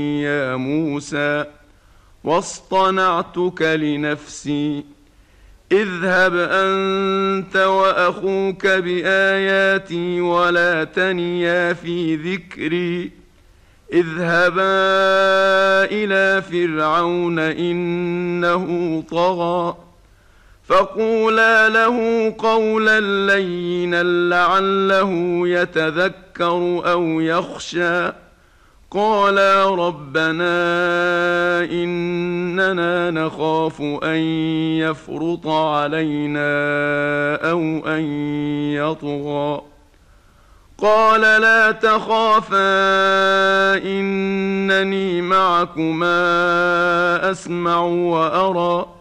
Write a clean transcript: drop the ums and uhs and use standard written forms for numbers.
يا موسى واصطنعتك لنفسي اذهب أنت وأخوك بآياتي ولا تنيا في ذكري اذهبا إلى فرعون إنه طغى فقولا له قولا لينا لعله يتذكر أو يخشى قالا ربنا إننا نخاف أن يفرط علينا أو أن يطغى قال لا تخافا إنني معكما أسمع وأرى